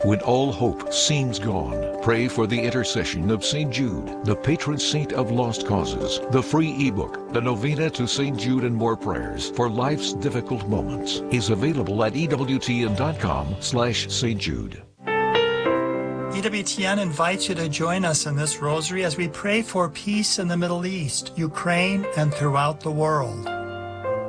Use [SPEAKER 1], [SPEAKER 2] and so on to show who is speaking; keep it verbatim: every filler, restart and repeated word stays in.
[SPEAKER 1] When all hope seems gone, pray for the intercession of Saint Jude, the patron saint of lost causes. The free ebook, The Novena to Saint Jude and More Prayers for Life's Difficult Moments, is available at E W T N dot com slash Saint Jude.
[SPEAKER 2] E W T N invites you to join us in this rosary as we pray for peace in the Middle East, Ukraine, and throughout the world.